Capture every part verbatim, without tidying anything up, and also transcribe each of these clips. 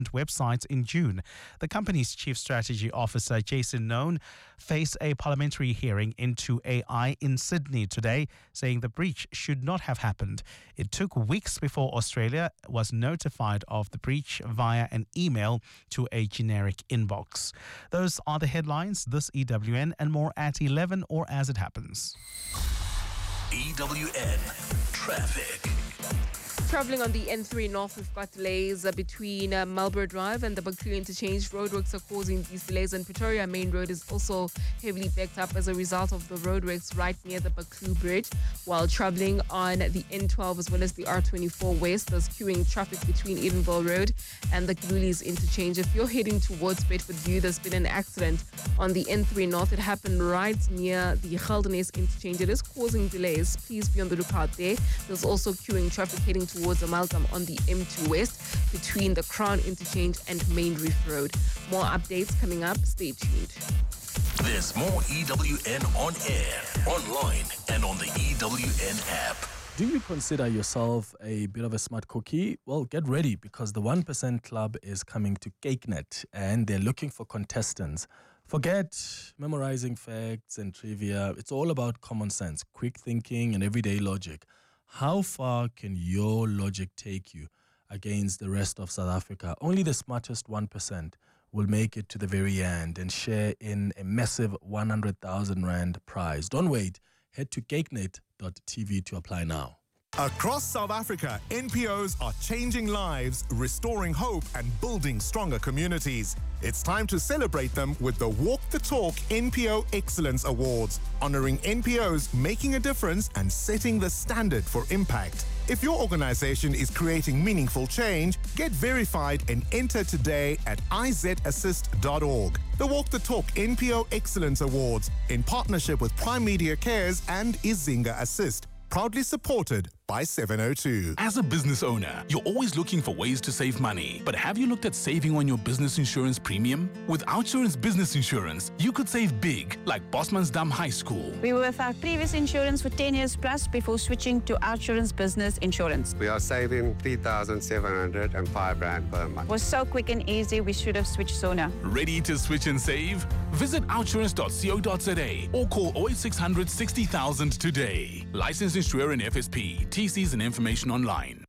website in June. The company's chief strategy officer, Jason Noone, faced a parliamentary hearing into A I in Sydney today, saying the breach should not have happened. It took weeks before Australia was notified of the breach via an email to a generic inbox. Those are the headlines, this E W N, and more at eleven or as it happens. E W N Traffic. Travelling on the N three North, we've got delays uh, between uh, Marlborough Drive and the Baku Interchange. Roadworks are causing these delays, and Pretoria Main Road is also heavily backed up as a result of the roadworks right near the Baku Bridge. While travelling on the N twelve as well as the R twenty-four West, there's queuing traffic between Edenville Road and the Glulis Interchange. If you're heading towards Bedford View, there's been an accident on the N three North. It happened right near the Geldenes Interchange. It is causing delays. Please be on the lookout there. There's also queuing traffic heading towards towards Amalgam on the M two West between the Crown Interchange and Main Reef Road. More updates coming up. Stay tuned. There's more E W N on air, online, and on the E W N app. Do you consider yourself a bit of a smart cookie? Well, get ready, because the one percent Club is coming to CakeNet and they're looking for contestants. Forget memorizing facts and trivia. It's all about common sense, quick thinking, and everyday logic. How far can your logic take you against the rest of South Africa? Only the smartest one percent will make it to the very end and share in a massive one hundred thousand rand prize. Don't wait. Head to cakenet dot t v to apply now. Across South Africa, N P Os are changing lives, restoring hope, and building stronger communities. It's time to celebrate them with the Walk the Talk N P O Excellence Awards, honoring N P Os making a difference and setting the standard for impact. If your organization is creating meaningful change, get verified and enter today at i z assist dot org. The Walk the Talk N P O Excellence Awards, in partnership with Prime Media Cares and Izinga Assist. Proudly supported by seven oh two. As a business owner, you're always looking for ways to save money. But have you looked at saving on your business insurance premium? With OUTsurance Business Insurance, you could save big, like Bosmansdam High School. We were with our previous insurance for ten years plus before switching to OUTsurance Business Insurance. We are saving three thousand seven hundred five rand per month. It was so quick and easy, we should have switched sooner. Ready to switch and save? Visit outsurance dot co dot za or call oh eight six hundred sixty thousand today. Licensed insurer and F S P. T Cs and information online.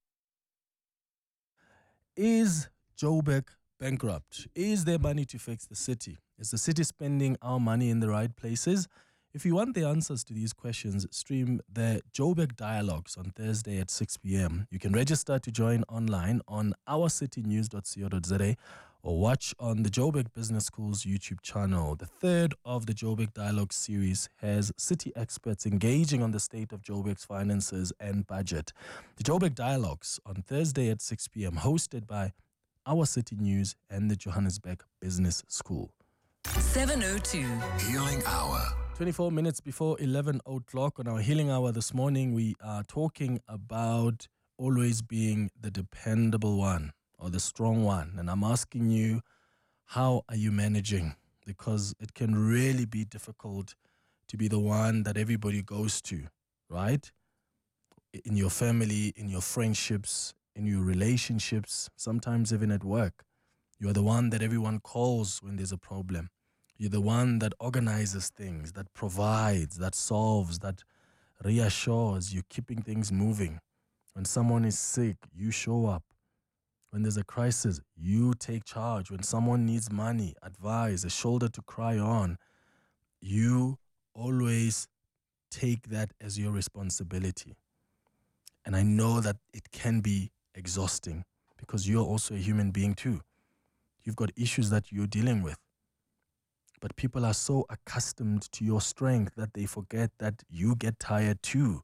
Is Joburg bankrupt? Is there money to fix the city? Is the city spending our money in the right places? If you want the answers to these questions, stream the Joburg Dialogues on Thursday at six p.m. You can register to join online on our city news dot co dot za or watch on the Joburg Business School's YouTube channel. The third of the Joburg Dialogue series has city experts engaging on the state of Joburg's finances and budget. The Joburg Dialogues on Thursday at six p.m. hosted by Our City News and the Johannesburg Business School. seven oh two Healing Hour. twenty-four minutes before eleven o'clock on our Healing Hour this morning, we are talking about always being the dependable one, or the strong one. And I'm asking you, how are you managing? Because it can really be difficult to be the one that everybody goes to, right? In your family, in your friendships, in your relationships, sometimes even at work. You're the one that everyone calls when there's a problem. You're the one that organizes things, that provides, that solves, that reassures. You're keeping things moving. When someone is sick, you show up. When there's a crisis, you take charge. When someone needs money, advice, a shoulder to cry on, you always take that as your responsibility. And I know that it can be exhausting because you're also a human being too. You've got issues that you're dealing with. But people are so accustomed to your strength that they forget that you get tired too.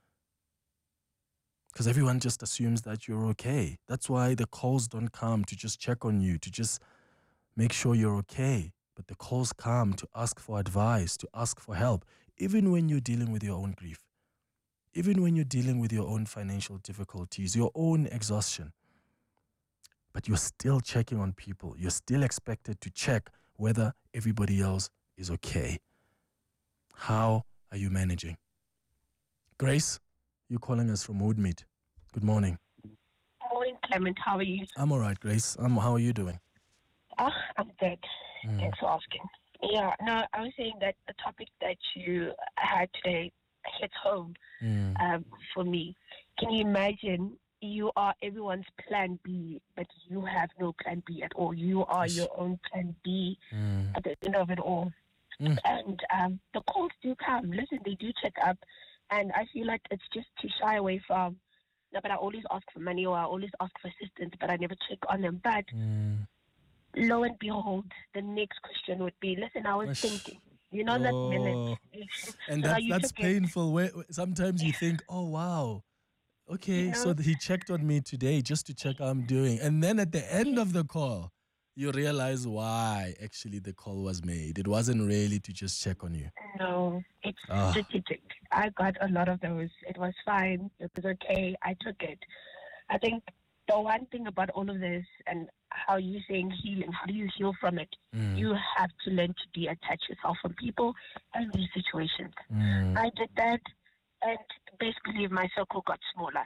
Because everyone just assumes that you're okay. That's why the calls don't come to just check on you, to just make sure you're okay. But the calls come to ask for advice, to ask for help, even when you're dealing with your own grief, even when you're dealing with your own financial difficulties, your own exhaustion. But you're still checking on people. You're still expected to check whether everybody else is okay. How are you managing? Grace? You're calling us from Woodmead. Good morning. Morning, Clement, how are you? I'm all right, Grace. Um, how are you doing? Oh, I'm good. Mm. Thanks for asking. Yeah, no, I was saying that the topic that you had today hits home Mm. um, for me. Can you imagine you are everyone's plan B, but you have no plan B at all? You are Ish. your own plan B Mm. at the end of it all. Mm. And um, the calls do come. Listen, they do check up. And I feel like it's just to shy away from, no, but I always ask for money or I always ask for assistance, but I never check on them. But Mm. lo and behold, the next question would be, listen, I was Ish. thinking, you know, that Oh. minute. And So now that, you that's took it. painful. Where where- sometimes you think, oh, wow. Okay, You so know? th- he checked on me today just to check how I'm doing. And then at the end of the call, you realize why actually the call was made. It wasn't really to just check on you. No, it's Ah. strategic. I got a lot of those. It was fine. It was okay. I took it. I think the one thing about all of this and how you saying healing, how do you heal from it? Mm. You have to learn to detach yourself from people and these situations. Mm. I did that, and basically my circle got smaller.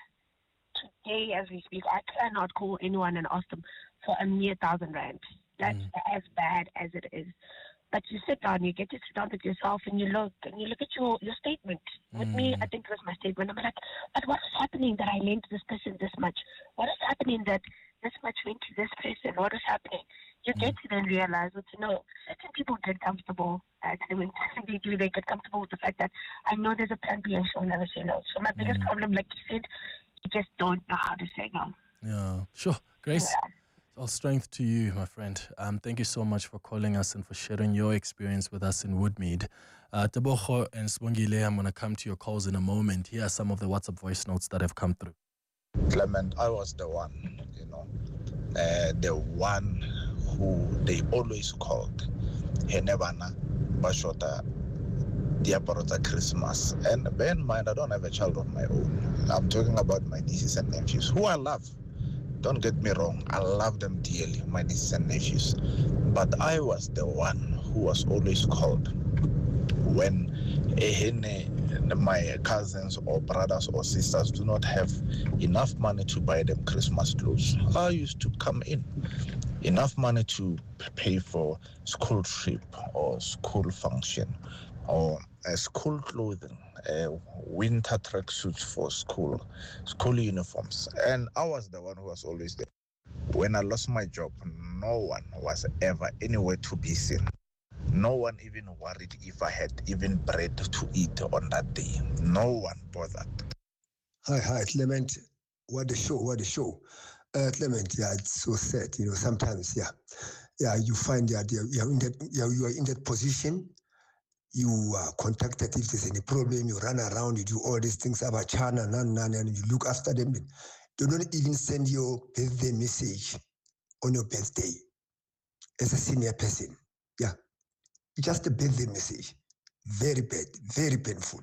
Today, as we speak, I cannot call anyone and ask them for a mere thousand rand. That's Mm. as bad as it is. But you sit down, you get to sit down with yourself, and you look, and you look at your, your statement. With me, Mm. I think it was my statement. I'm like, but what is happening that I lent this person this much? What is happening that this much went to this person? What is happening? You get to then realize, well, to know certain people get comfortable. Uh, when they do, they get comfortable with the fact that I know there's a plan B and she'll never say no. So my biggest Mm. problem, like you said, you just don't know how to say no. Yeah, sure. Grace, Yeah. all strength to you, my friend. Um, thank you so much for calling us and for sharing your experience with us in Woodmead. Uh, Teboho and Sbongile, I'm going to come to your calls in a moment. Here are some of the WhatsApp voice notes that have come through. Clement, I was the one, you know, uh, the one who they always called. Henebana, Bashota, Diaporota Christmas. And bear in mind, I don't have a child of my own. I'm talking about my nieces and nephews, who I love. Don't get me wrong, I love them dearly, my nieces and nephews. But I was the one who was always called when my cousins or brothers or sisters do not have enough money to buy them Christmas clothes. I used to come in. Enough money to pay for school trip or school function or uh, school clothing, uh, winter track suits for school, school uniforms. And I was the one who was always there. When I lost my job, no one was ever anywhere to be seen. No one even worried if I had even bread to eat on that day. No one bothered. Hi, hi, Clement. What a show, what a show. Uh, Clement, yeah, it's so sad, you know, sometimes, yeah. Yeah, you find that you're, you're, in that, you're, you are in that position, you are contacted if there's any problem, you run around, you do all these things about China, nan, nan, and you look after them. They don't even send your birthday message on your birthday as a senior person. Yeah, just a birthday message. Very bad, very painful.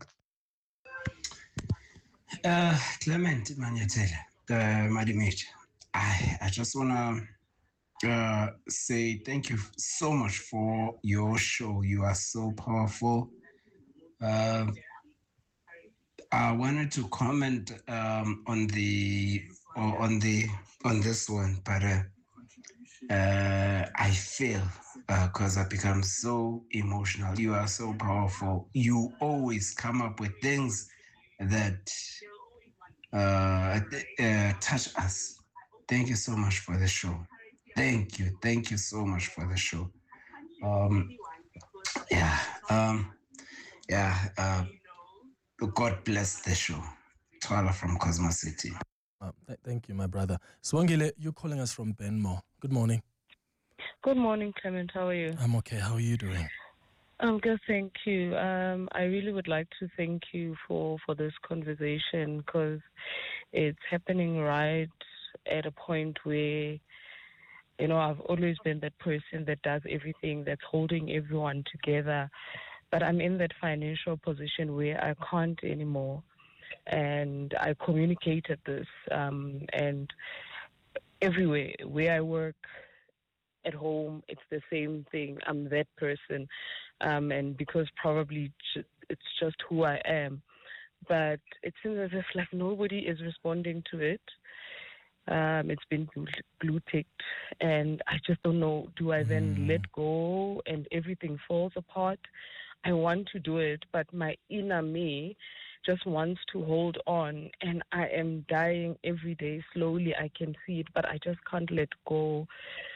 Uh, Clement Manyatele, uh, Madimate, I, I just want to uh, say thank you so much for your show. You are so powerful. Uh, I wanted to comment um, on the or on the on this one, but uh, uh, I feel because uh, I become so emotional. You are so powerful. You always come up with things that uh, uh, touch us. Thank you so much for the show. Thank you. Thank you so much for the show. Um, yeah. Um, yeah. Uh, God bless the show. Twala from Cosmo City. Uh, th- thank you, my brother. Swangile, you're calling us from Benmo. Good morning. Good morning, Clement. How are you? I'm okay. How are you doing? I'm good, thank you. Um, I really would like to thank you for, for this conversation because it's happening right at a point where, you know, I've always been that person that does everything, that's holding everyone together. But I'm in that financial position where I can't anymore. And I communicated this. Um, and everywhere, where I work, at home, it's the same thing. I'm that person. Um, and because probably ju- it's just who I am. But it seems as if like nobody is responding to it. Um, it's been glue ticked, and I just don't know. Do I then Mm. let go and everything falls apart? I want to do it, but my inner me just wants to hold on, and I am dying every day. Slowly, I can see it, but I just can't let go.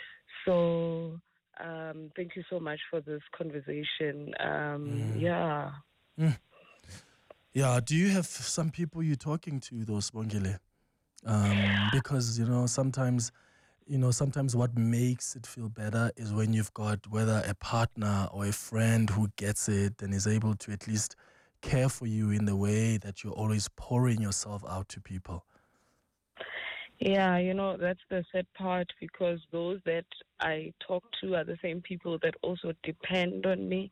So, um, thank you so much for this conversation. Um, yeah. Mm. Yeah, do you have some people you're talking to, though, Sibongile? Um, because, you know, sometimes, you know, sometimes what makes it feel better is when you've got whether a partner or a friend who gets it and is able to at least care for you in the way that you're always pouring yourself out to people. Yeah, you know, that's the sad part, because those that I talk to are the same people that also depend on me.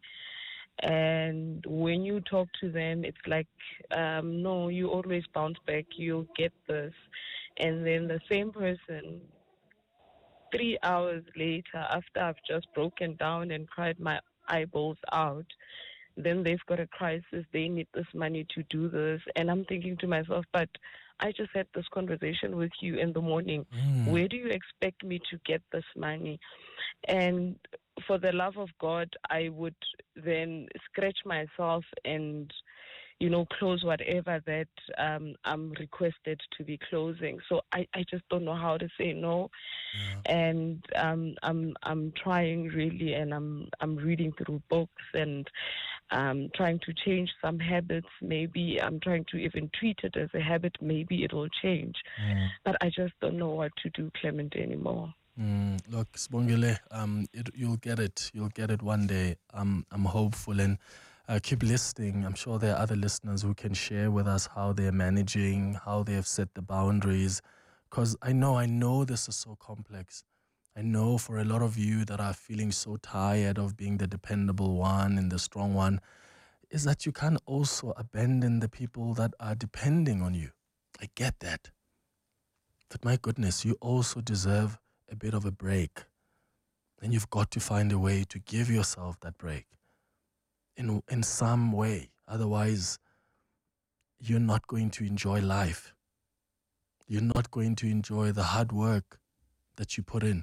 And when you talk to them, it's like, um, no, you always bounce back, you'll get this. And then the same person, three hours later, after I've just broken down and cried my eyeballs out, then they've got a crisis, they need this money to do this. And I'm thinking to myself, but I just had this conversation with you in the morning. Mm. Where do you expect me to get this money? And for the love of God, I would then scratch myself and, you know, close whatever that um, I'm requested to be closing. So I, I just don't know how to say no. And um, I'm I'm trying really, and I'm I'm reading through books and um, trying to change some habits. Maybe I'm trying to even treat it as a habit. Maybe it will change. Mm. But I just don't know what to do, Clement, anymore. Mm, look, Sibongile, um, it, you'll get it. You'll get it one day. Um, I'm hopeful, and uh, keep listening. I'm sure there are other listeners who can share with us how they're managing, how they have set the boundaries. Because I know, I know this is so complex. I know for a lot of you that are feeling so tired of being the dependable one and the strong one, is that you can't also abandon the people that are depending on you. I get that. But my goodness, you also deserve a bit of a break. Then you've got to find a way to give yourself that break in in some way. Otherwise, you're not going to enjoy life. You're not going to enjoy the hard work that you put in.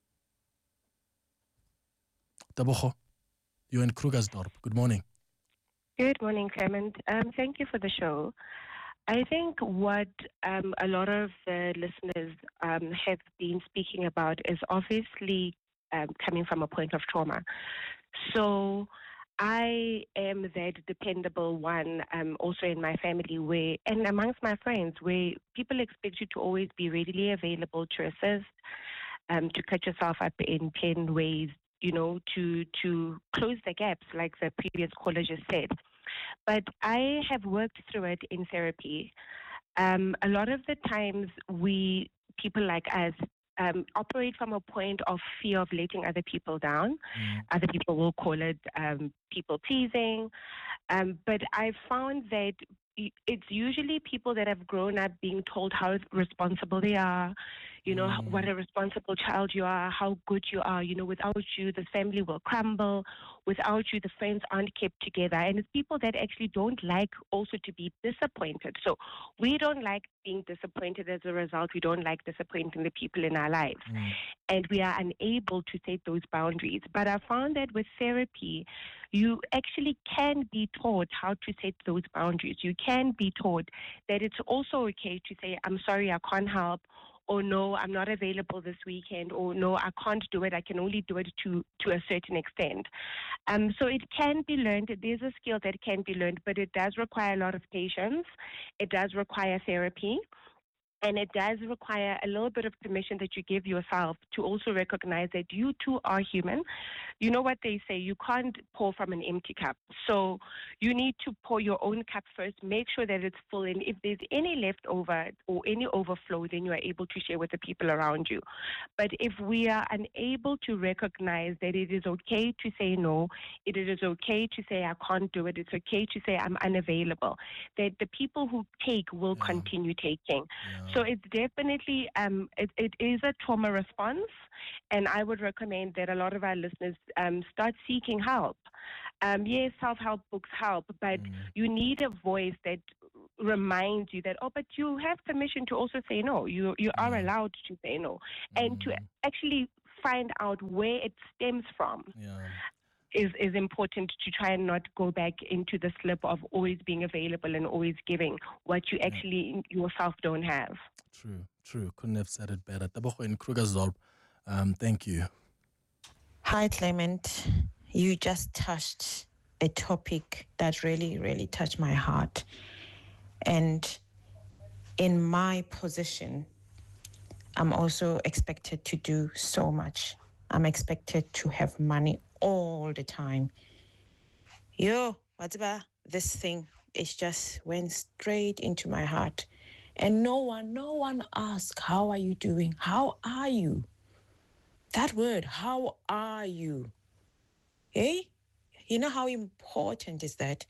Tabogo, you're in Krugersdorp. Good morning. Good morning, Clement. Um, thank you for the show. I think what um, a lot of the listeners um, have been speaking about is obviously um, coming from a point of trauma. So I am that dependable one um, also in my family where, and amongst my friends, where people expect you to always be readily available to assist, um, to cut yourself up in ten ways, you know, to, to close the gaps, like the previous caller just said. But I have worked through it in therapy. Um, a lot of the times we, people like us, um, operate from a point of fear of letting other people down. Mm. Other people will call it um, people pleasing. Um, but I found that it's usually people that have grown up being told how responsible they are, you know, mm. what a responsible child you are, how good you are. You know, without you, the family will crumble. Without you, the friends aren't kept together. And it's people that actually don't like also to be disappointed. So we don't like being disappointed as a result. We don't like disappointing the people in our lives. Mm. And we are unable to set those boundaries. But I found that with therapy, you actually can be taught how to set those boundaries. You can be taught that it's also okay to say, I'm sorry, I can't help, or no, I'm not available this weekend, or no, I can't do it. I can only do it to, to a certain extent. Um, so it can be learned. There's a skill that can be learned, but it does require a lot of patience. It does require therapy. And it does require a little bit of permission that you give yourself to also recognize that you too are human. You know what they say, you can't pour from an empty cup. So you need to pour your own cup first, make sure that it's full. And if there's any leftover or any overflow, then you are able to share with the people around you. But if we are unable to recognize that it is okay to say no, it is okay to say I can't do it, it's okay to say I'm unavailable, that the people who take will yeah. continue taking. Yeah. So it's definitely, um, it, it is a trauma response, and I would recommend that a lot of our listeners um, start seeking help. Um, yes, self-help books help, but mm. you need a voice that remind you that, oh, but you have permission to also say no. You you are allowed to say no. And to actually find out where it stems from yeah. is, is important, to try and not go back into the slip of always being available and always giving what you actually yeah. yourself don't have. True, true. Couldn't have said it better. Tebogo in Krugersdorp, um, thank you. Hi, Clement. You just touched a topic that really, really touched my heart. And in my position, I'm also expected to do so much. I'm expected to have money all the time. Yo, what's about this thing? It just went straight into my heart. And no one, no one asked, how are you doing? How are you? That word, how are you? Hey? You know how important is that?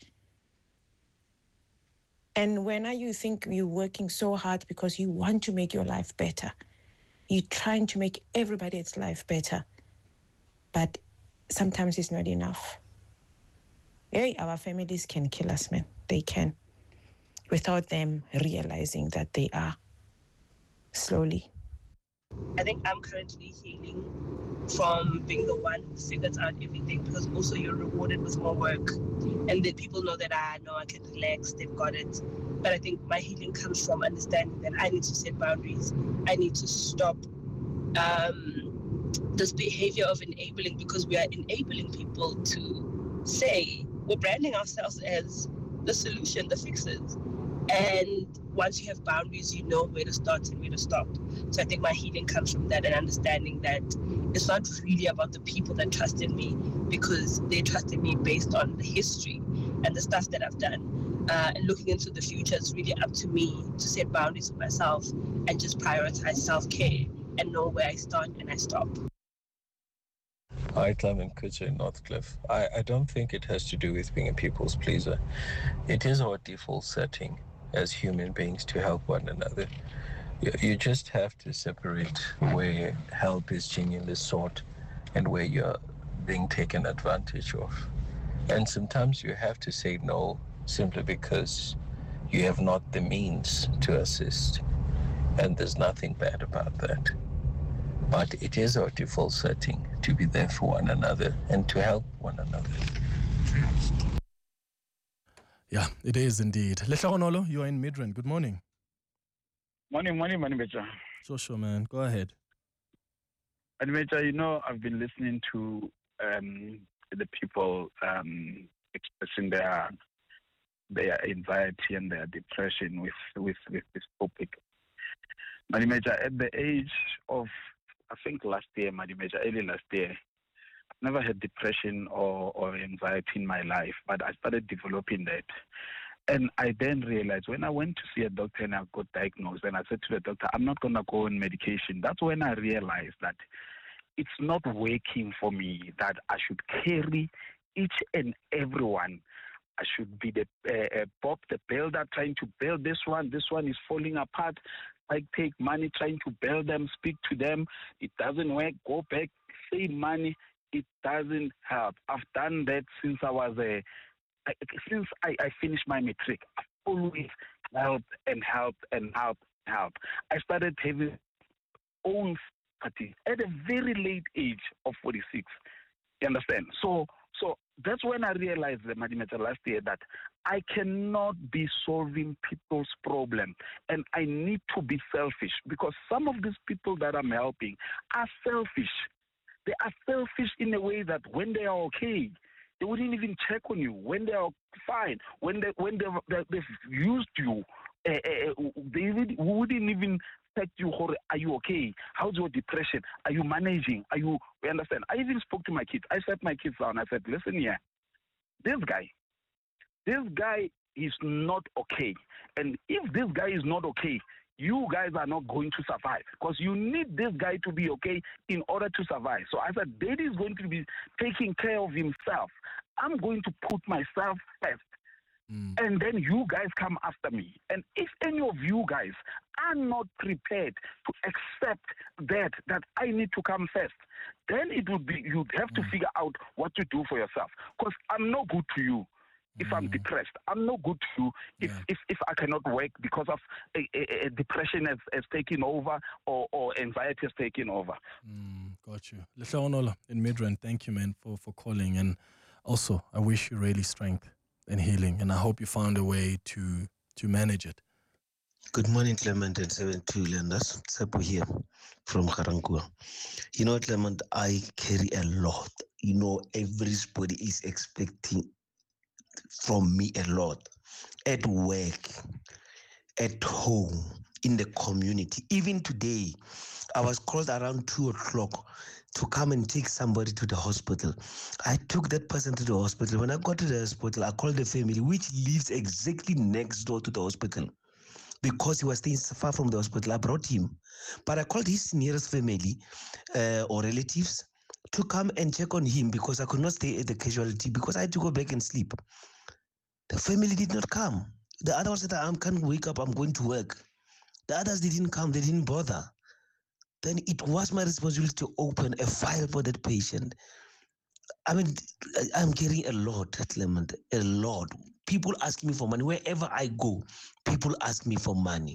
And when you think you're working so hard because you want to make your life better, you're trying to make everybody's life better, but sometimes it's not enough. Hey, our families can kill us, man. They can, without them realizing that they are, slowly. I think I'm currently healing from being the one who figures out everything, because also you're rewarded with more work, and then people know that I know I can relax, they've got it. But I think my healing comes from understanding that I need to set boundaries. I need to stop um, this behavior of enabling, because we are enabling people to say, we're branding ourselves as the solution, the fixes. And once you have boundaries, you know where to start and where to stop. So I think my healing comes from that, and understanding that it's not really about the people that trusted me, because they trusted me based on the history and the stuff that I've done. Uh, and looking into the future, it's really up to me to set boundaries for myself and just prioritize self-care and know where I start and I stop. Hi, Clement Kutcher in Northcliffe. I, I don't think it has to do with being a people's pleaser. It is our default setting as human beings to help one another. You, you just have to separate where help is genuinely sought and where you're being taken advantage of. And sometimes you have to say no simply because you have not the means to assist. And there's nothing bad about that. But it is our default setting to be there for one another and to help one another. Yeah, it is indeed. Lehlohonolo, you are in Midrand. Good morning. Morning, morning, Manimecha. Sure, sure, man. Go ahead. Manimecha, you know, I've been listening to um, the people um, expressing their their anxiety and their depression with, with, with this topic. Manimecha, at the age of, I think last year, Manimecha, early last year, I've never had depression or, or anxiety in my life, but I started developing that. And I then realized when I went to see a doctor and I got diagnosed, and I said to the doctor, I'm not going to go on medication. That's when I realized that it's not working for me, that I should carry each and every one. I should be the uh, uh, Bob the builder trying to build this one. This one is falling apart. I take money trying to build them, speak to them. It doesn't work. Go back, save money. It doesn't help. I've done that since I was a, I, since I, I finished my matric. I've always helped and helped and helped and helped. I started having own parties at a very late age of forty-six. You understand? So, so that's when I realized, the Madimeter last year, that I cannot be solving people's problem, and I need to be selfish, because some of these people that I'm helping are selfish. They are selfish in a way that when they are okay, they wouldn't even check on you. When they are fine, when they when they they've, they've used you, uh, uh, they wouldn't even text you. Are you okay? How's your depression? Are you managing? Are you? We understand. I even spoke to my kids. I sat my kids down. I said, listen here, this guy, this guy is not okay. And if this guy is not okay, you guys are not going to survive, because you need this guy to be okay in order to survive. So I said, Daddy is going to be taking care of himself. I'm going to put myself first. Mm. And then you guys come after me. And if any of you guys are not prepared to accept that, that I need to come first, then it would be, you'd have mm. to figure out what to do for yourself. Because I'm not good to you. if mm. I'm depressed. I'm no good to you if, yeah. if, if I cannot work because of a, a, a depression has, has taken over or, or anxiety has taken over. Mm, got you. Lehlaonola in Midrand, thank you, man, for, for calling. And also, I wish you really strength and healing. And I hope you found a way to, to manage it. Good morning, Clement and seven two Lenders. Sepo here from Garangua. You know, Clement, I carry a lot. You know, everybody is expecting from me a lot. At work, at home, in the community. Even today, I was called around two o'clock to come and take somebody to the hospital. I took that person to the hospital. When I got to the hospital, I called the family, which lives exactly next door to the hospital. Because he was staying far from the hospital, I brought him. But I called his nearest family uh, or relatives to come and check on him because I could not stay at the casualty because I had to go back and sleep. The family did not come. The others said, I can't wake up, I'm going to work. The others didn't come, they didn't bother. Then it was my responsibility to open a file for that patient. I mean, I'm carrying a lot, Clement, a lot. People ask me for money. Wherever I go, people ask me for money.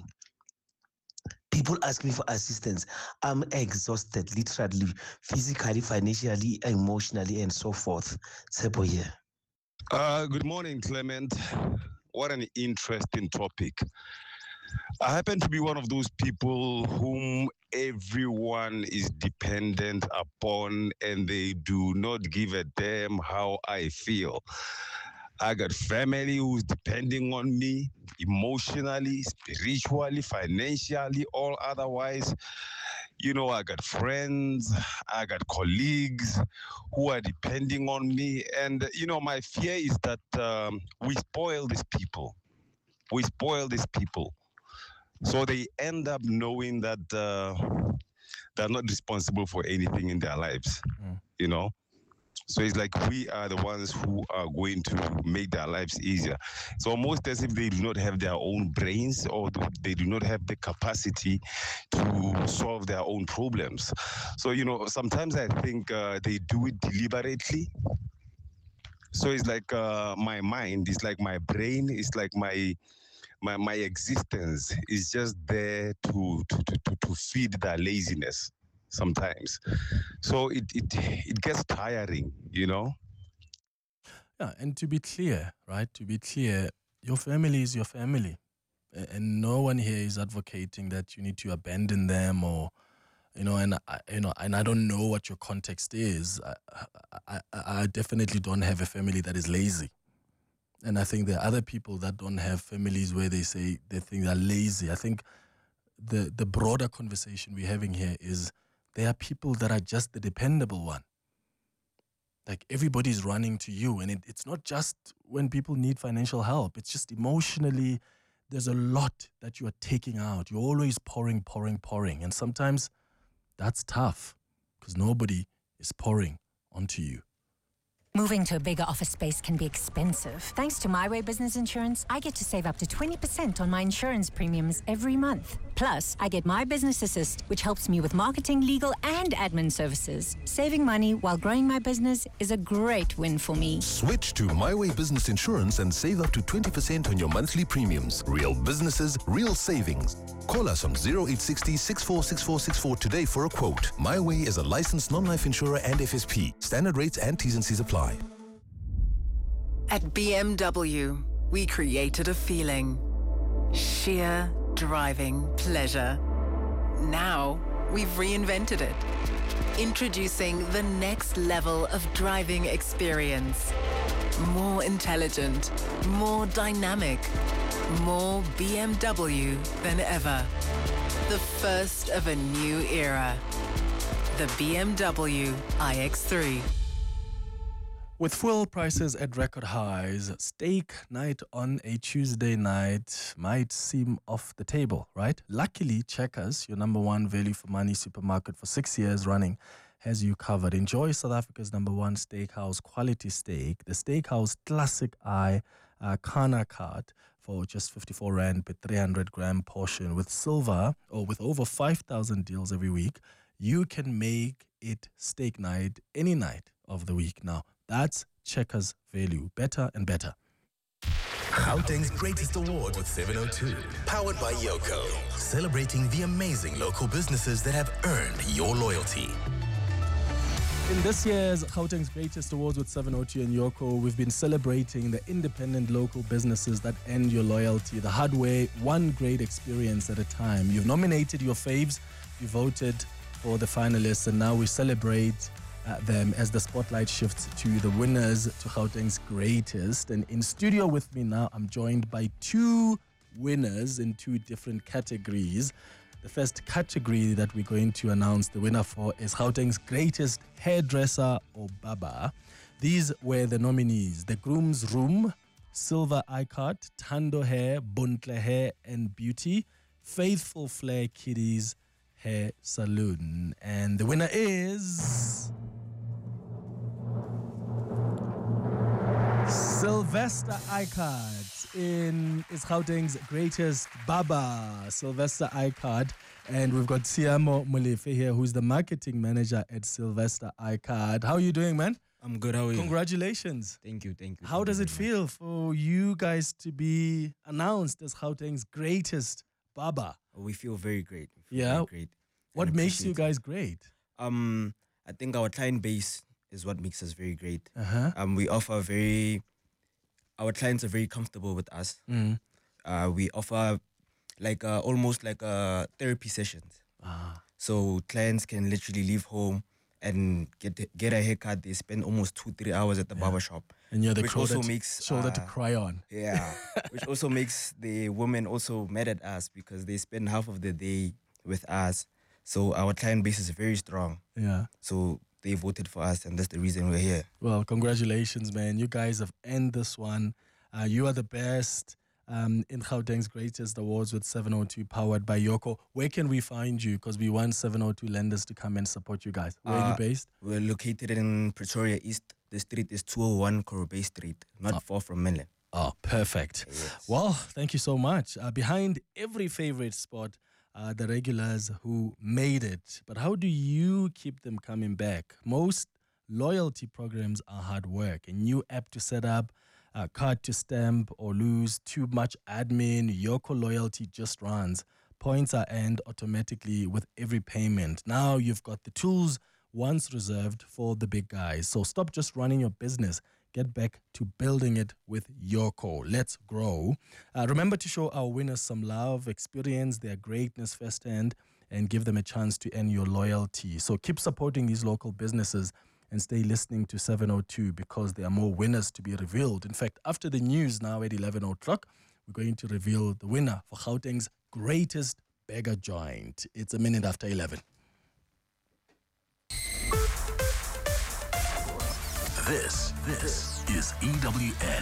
People ask me for assistance. I'm exhausted, literally, physically, financially, emotionally, and so forth. Sepo here. Uh, good morning, Clement. What an interesting topic. I happen to be one of those people whom everyone is dependent upon and they do not give a damn how I feel. I got family who's depending on me emotionally, spiritually, financially, all otherwise. You know, I got friends, I got colleagues who are depending on me. And, you know, my fear is that um, we spoil these people. We spoil these people. So they end up knowing that uh, they're not responsible for anything in their lives, mm. you know? So it's like we are the ones who are going to make their lives easier. It's almost as if they do not have their own brains or they do not have the capacity to solve their own problems. So, you know, sometimes I think uh, they do it deliberately. So it's like uh, my mind, it's like my brain, it's like my my my existence is just there to to to, to feed their laziness. Sometimes, so it, it it gets tiring, you know. Yeah, and to be clear, right? To be clear, your family is your family, and no one here is advocating that you need to abandon them or, you know. And I, you know, and I don't know what your context is. I, I, I definitely don't have a family that is lazy, and I think there are other people that don't have families where they say they think they're lazy. I think the the broader conversation we're having here is, there are people that are just the dependable one. Like everybody's running to you. And it, it's not just when people need financial help. It's just emotionally, there's a lot that you are taking out. You're always pouring, pouring, pouring. And sometimes that's tough because nobody is pouring onto you. Moving to a bigger office space can be expensive. Thanks to My Way Business Insurance, I get to save up to twenty percent on my insurance premiums every month. Plus, I get My Business Assist, which helps me with marketing, legal, and admin services. Saving money while growing my business is a great win for me. Switch to My Way Business Insurance and save up to twenty percent on your monthly premiums. Real businesses, real savings. Call us on zero eight six zero, six four six four six four today for a quote. My Way is a licensed non-life insurer and F S P. Standard rates and T's and C's apply. At B M W, we created a feeling. Sheer driving pleasure. Now, we've reinvented it. Introducing the next level of driving experience. More intelligent, more dynamic, more B M W than ever. The first of a new era. The B M W i X three. With fuel prices at record highs, steak night on a Tuesday night might seem off the table, right? Luckily, Checkers, your number one value for money supermarket for six years running, has you covered. Enjoy South Africa's number one steakhouse quality steak, the Steakhouse Classic Eye uh, Kana Card for just fifty-four rand per three hundred gram portion. With silver, or with over five thousand deals every week, you can make it steak night any night of the week now. That's Checkers value. Better and better. Gauteng's Greatest Award with seven oh two. Powered by Yoko. Celebrating the amazing local businesses that have earned your loyalty. In this year's Gauteng's Greatest Awards with seven oh two and Yoko, we've been celebrating the independent local businesses that earn your loyalty the hard way, one great experience at a time. You've nominated your faves, you voted for the finalists, and now we celebrate uh, them as the spotlight shifts to the winners to Gauteng's Greatest. And in studio with me now, I'm joined by two winners in two different categories. The first category that we're going to announce the winner for is Gauteng's Greatest Hairdresser or Baba. These were the nominees: The Groom's Room, Silver Icart, Tando Hair, Buntle Hair and Beauty, Faithful Flair Kiddies Hair Saloon. And the winner is Sylvester Icart in is Gauteng's Greatest Baba, Sylvester Icart. And we've got Siamo Molefe here, who's the marketing manager at Sylvester Icart. How are you doing, man? I'm good. How are you? Congratulations. Thank you. Thank you. How thank does you it feel for you guys to be announced as Gauteng's Greatest Baba? We feel very great. We feel Yeah. Very great. What And makes you appreciate guys great? it. Um, I think our client base is what makes us very great. Uh-huh. Um, we offer very. Our clients are very comfortable with us. Mm. Uh, we offer like uh, almost like uh, therapy sessions. Ah. So clients can literally leave home and get get a haircut. They spend almost two three hours at the barber shop. And you're the which shoulder, also to, makes shoulder uh, to cry on. Yeah, which also makes the women also mad at us because they spend half of the day with us. So our client base is very strong. Yeah. So they voted for us, and that's the reason we're here. Well, congratulations, man. You guys have earned this one. Uh, you are the best um, in Gauteng's Greatest Awards with seven oh two, powered by Yoko. Where can we find you? Because we want seven oh two lenders to come and support you guys. Where are you Uh, based? We're located in Pretoria East. The street is two oh one Korobey Street, not far from Menlyn. Oh, perfect. Well, thank you so much. Uh, behind every favorite spot, uh, the regulars who made it. But how do you keep them coming back? Most loyalty programs are hard work. A new app to set up, a card to stamp or lose, too much admin. Yoko Loyalty just runs. Points are earned automatically with every payment. Now you've got the tools once reserved for the big guys. So stop just running your business. Get back to building it with Yoko. Let's grow. Uh, remember to show our winners some love, experience their greatness firsthand, and give them a chance to earn your loyalty. So keep supporting these local businesses and stay listening to seven oh two because there are more winners to be revealed. In fact, after the news now at eleven o'clock, we're going to reveal the winner for Gauteng's Greatest Burger Joint. It's a minute after eleven. This, this is E W N.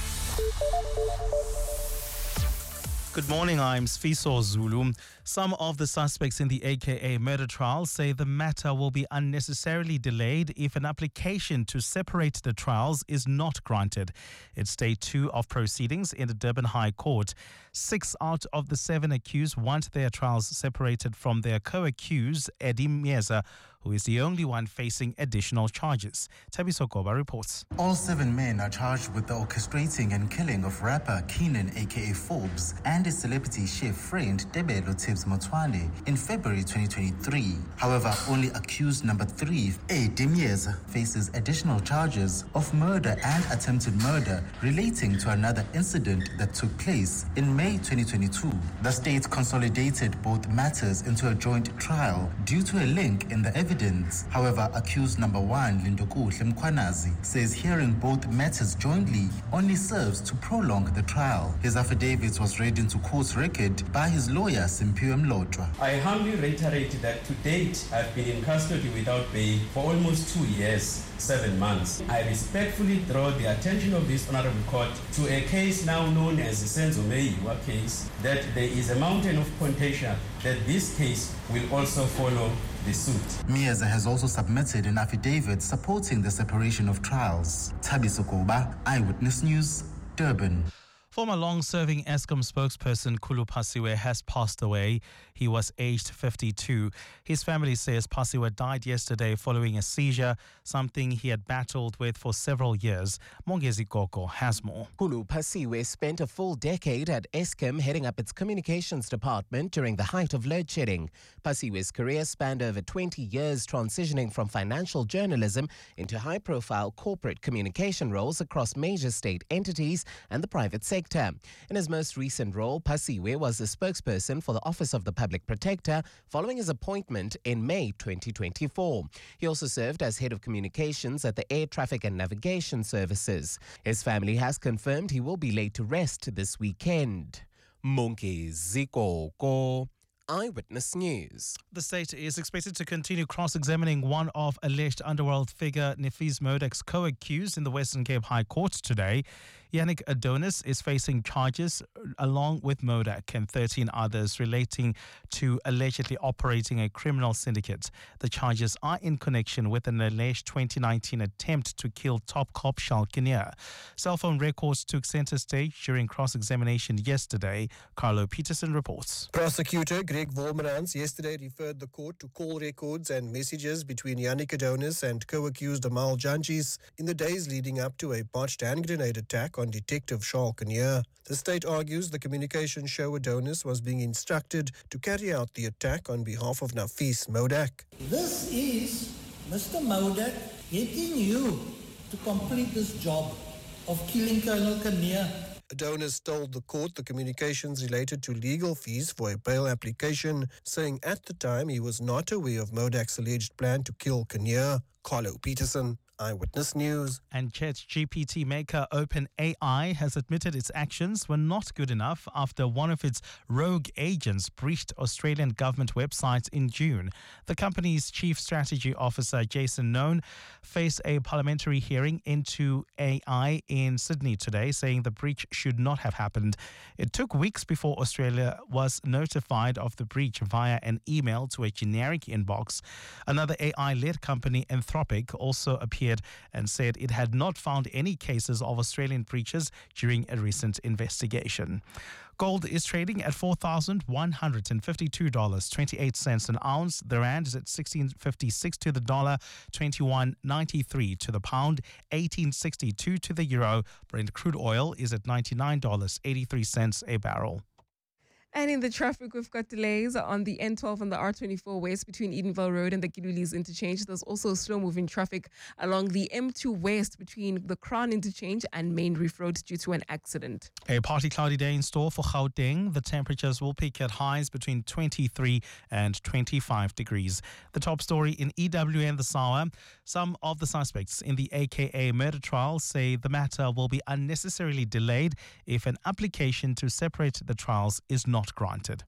Good morning, I'm Sfiso Zulu. Some of the suspects in the A K A murder trial say the matter will be unnecessarily delayed if an application to separate the trials is not granted. It's day two of proceedings in the Durban High Court. Six out of the seven accused want their trials separated from their co-accused, Eddie Mieza, who is the only one facing additional charges. Tabiso Goba reports. All seven men are charged with the orchestrating and killing of rapper Keenan aka Forbes and his celebrity chef friend Debelo Tibbs Motwane in February twenty twenty-three. However, only accused number three, Eddie Mieza, faces additional charges of murder and attempted murder relating to another incident that took place in May twenty twenty-two. The state consolidated both matters into a joint trial due to a link in the evidence. However, accused number one, Lindokuhle Mkhwanazi, says hearing both matters jointly only serves to prolong the trial. His affidavit was read into court record by his lawyer, Simpiwe Mlotshwa. I humbly reiterate that to date, I've been in custody without bail for almost two years, seven months. I respectfully draw the attention of this honorable court to a case now known as the Senzo Meyiwa case, that there is a mountain of contention that this case will also follow the suit. Mieza has also submitted an affidavit supporting the separation of trials. Tabiso Goba, Eyewitness News, Durban. Former long-serving Eskom spokesperson Khulu Phasiwe has passed away. He was aged fifty-two. His family says Phasiwe died yesterday following a seizure, something he had battled with for several years. Mongezi Koko has more. Khulu Phasiwe spent a full decade at Eskom heading up its communications department during the height of load shedding. Phasiwe's career spanned over twenty years, transitioning from financial journalism into high-profile corporate communication roles across major state entities and the private sector. In his most recent role, Phasiwe was the spokesperson for the Office of the Public Protector following his appointment in May twenty twenty-four. He also served as head of communications at the Air Traffic and Navigation Services. His family has confirmed he will be laid to rest this weekend. Mongezi Koko, Eyewitness News. The state is expected to continue cross-examining one of alleged underworld figure Nefis Modak's co-accused in the Western Cape High Court today. Yannick Adonis is facing charges along with Modak and thirteen others relating to allegedly operating a criminal syndicate. The charges are in connection with an alleged twenty nineteen attempt to kill top cop Charles Kinnear. Cell phone records took center stage during cross-examination yesterday. Carlo Peterson reports. Prosecutor Greg Volmerans yesterday referred the court to call records and messages between Yannick Adonis and co-accused Amal Janjis in the days leading up to a botched hand grenade attack on Detective Charles Kinnear. The state argues the communications show Adonis was being instructed to carry out the attack on behalf of Nefis Modak. This is Mister Modak getting you to complete this job of killing Colonel Kinnear. Adonis told the court the communications related to legal fees for a bail application, saying at the time he was not aware of Modak's alleged plan to kill Kinnear. Carlo Peterson, Eyewitness News. And ChatGPT maker OpenAI has admitted its actions were not good enough after one of its rogue agents breached Australian government websites in June. The company's chief strategy officer, Jason Noone, faced a parliamentary hearing into A I in Sydney today, saying the breach should not have happened. It took weeks before Australia was notified of the breach via an email to a generic inbox. Another A I-led company, Anthropic, also appeared and said it had not found any cases of Australian breaches during a recent investigation. Gold is trading at four thousand one hundred fifty-two dollars and twenty-eight cents an ounce. The rand is at sixteen fifty-six to the dollar, twenty-one ninety-three to the pound, eighteen sixty-two to the euro. Brent crude oil is at ninety-nine dollars and eighty-three cents a barrel. And in the traffic, we've got delays on the N twelve and the R twenty-four West between Edenville Road and the Kilulis interchange. There's also slow-moving traffic along the M two West between the Crown interchange and Main Reef Road due to an accident. A partly cloudy day in store for Gauteng. The temperatures will peak at highs between twenty-three and twenty-five degrees. The top story in E W N this hour. Some of the suspects in the A K A murder trial say the matter will be unnecessarily delayed if an application to separate the trials is not granted.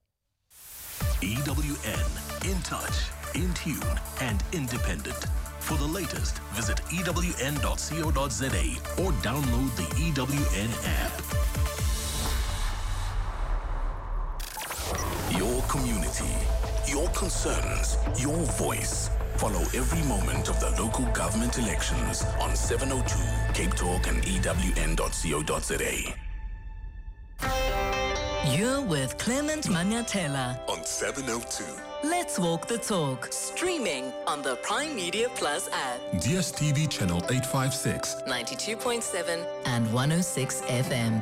E W N, in touch, in tune, and independent. For the latest, visit E W N dot co dot za or download the E W N app. Your community, your concerns, your voice. Follow every moment of the local government elections on seven oh two Cape Talk and E W N dot co dot za. You're with Clement Manyatela on seven oh two. Let's walk the talk. Streaming on the Prime Media Plus app. D S T V channel eight fifty-six. ninety-two point seven and one oh six F M.